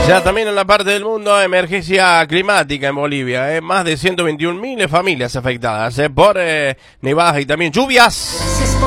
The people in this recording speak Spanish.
Ya también en la parte del mundo, emergencia climática en Bolivia. Más de 121.000 familias afectadas por nevadas y también lluvias.